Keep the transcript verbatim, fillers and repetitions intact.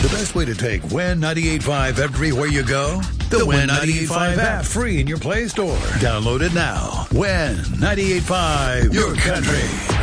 The best way to take Win ninety-eight point five everywhere you go? The Win ninety-eight point five app, free in your Play Store. Download it now. Win ninety-eight point five, your country.